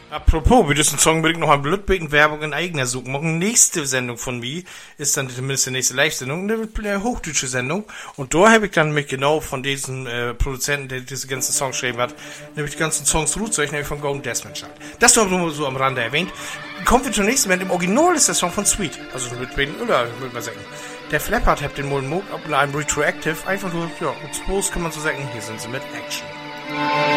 Apropos, wir dürfen Song unbedingt noch ein Blutbeten Werbung in eigener Suche machen. Nächste Sendung von mir ist dann zumindest die nächste Live-Sendung, eine hochdeutsche Sendung. Und da habe ich dann mich genau von diesem Produzenten, der diese ganzen Songs geschrieben hat, nämlich die ganzen Songs Rootzeug, nämlich von Golden Desmond. Das war nur so am Rande erwähnt. Kommen wir zur nächsten Band. Im Original ist der Song von Sweet, also mit Beten Öller, würde man sagen. Der Flappert hat den Molden Mode ab einem Retroactive, einfach nur, ja, exposed kann man so sagen, hier sind sie mit Action.